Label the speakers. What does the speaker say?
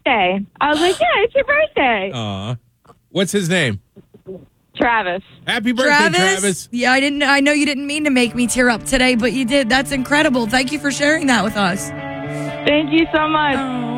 Speaker 1: birthday. I was like, yeah, it's your birthday.
Speaker 2: Aw. What's his name?
Speaker 1: Travis.
Speaker 2: Happy birthday, Travis.
Speaker 3: Yeah, I know you didn't mean to make me tear up today, but you did. That's incredible. Thank you for sharing that with us.
Speaker 1: Thank you so much.